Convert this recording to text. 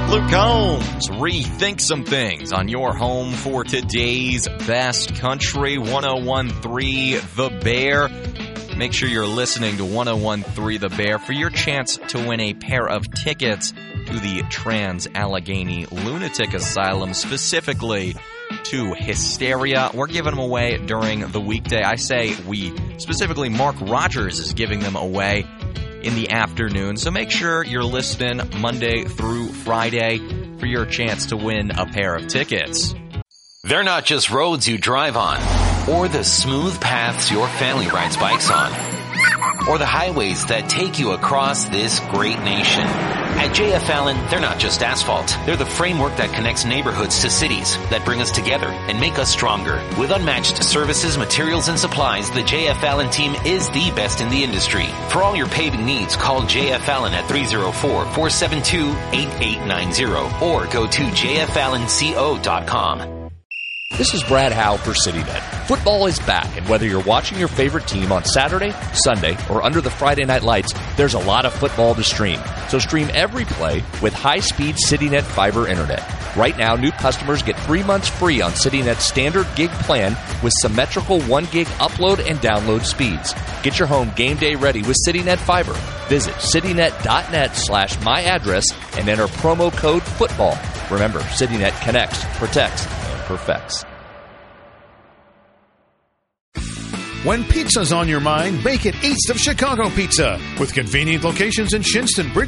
Luke Combs, rethink some things on your home for today's best country. 101.3 The Bear. Make sure you're listening to 101.3 The Bear for your chance to win a pair of tickets to the Trans-Allegheny Lunatic Asylum, specifically to Hysteria. We're giving them away during the weekday. I say we. Specifically, Mark Rogers is giving them away in the afternoon. So make sure you're listening Monday through Friday for your chance to win a pair of tickets. They're not just roads you drive on, or the smooth paths your family rides bikes on, or the highways that take you across this great nation. At J.F. Allen, they're not just asphalt. They're the framework that connects neighborhoods to cities, that bring us together and make us stronger. With unmatched services, materials, and supplies, the J.F. Allen team is the best in the industry. For all your paving needs, call J.F. Allen at 304-472-8890 or go to jfallenco.com. This is Brad Howe for CityNet. Football is back, and whether you're watching your favorite team on Saturday, Sunday, or under the Friday night lights, there's a lot of football to stream. So stream every play with high-speed CityNet fiber internet. Right now, new customers get 3 months free on CityNet's standard gig plan with symmetrical 1 gig upload and download speeds. Get your home game day ready with CityNet fiber. Visit citynet.net/myaddress and enter promo code FOOTBALL. Remember, CityNet connects, protects, perfects. When pizza's on your mind, make it East of Chicago Pizza. With convenient locations in Shinston, Bridge